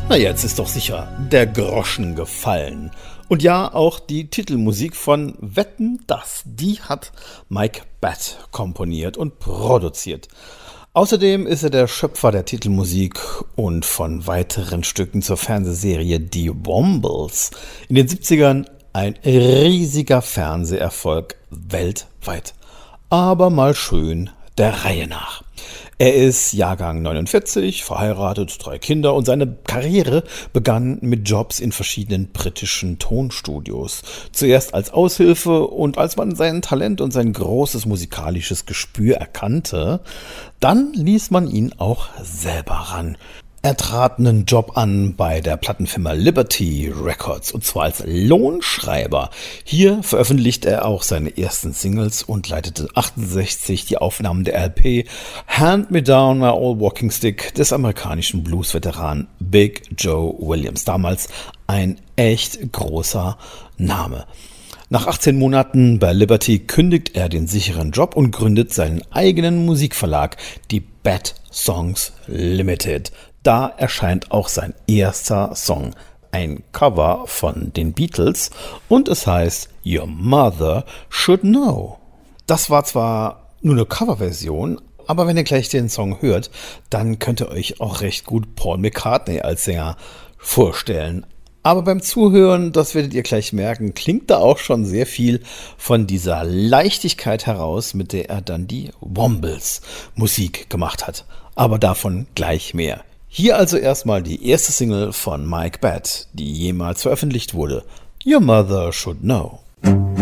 Na, jetzt ist doch sicher der Groschen gefallen. Und ja, auch die Titelmusik von Wetten, dass, die hat Mike Batt komponiert und produziert. Außerdem ist er der Schöpfer der Titelmusik und von weiteren Stücken zur Fernsehserie Die Wombles. In den 70ern ein riesiger Fernseherfolg weltweit. Aber mal schön der Reihe nach. Er ist Jahrgang 49, verheiratet, 3 Kinder und seine Karriere begann mit Jobs in verschiedenen britischen Tonstudios. Zuerst als Aushilfe und als man sein Talent und sein großes musikalisches Gespür erkannte, dann ließ man ihn auch selber ran. Er trat einen Job an bei der Plattenfirma Liberty Records und zwar als Lohnschreiber. Hier veröffentlichte er auch seine ersten Singles und leitete 68 die Aufnahmen der LP Hand Me Down My Old Walking Stick des amerikanischen Blues-Veteranen Big Joe Williams. Damals ein echt großer Name. Nach 18 Monaten bei Liberty kündigt er den sicheren Job und gründet seinen eigenen Musikverlag, die Bad Songs Limited. Da erscheint auch sein erster Song, ein Cover von den Beatles und es heißt Your Mother Should Know. Das war zwar nur eine Coverversion, aber wenn ihr gleich den Song hört, dann könnt ihr euch auch recht gut Paul McCartney als Sänger vorstellen. Aber beim Zuhören, das werdet ihr gleich merken, klingt da auch schon sehr viel von dieser Leichtigkeit heraus, mit der er dann die Wombles Musik gemacht hat. Aber davon gleich mehr. Hier also erstmal die erste Single von Mike Batt, die jemals veröffentlicht wurde. Your Mother Should Know.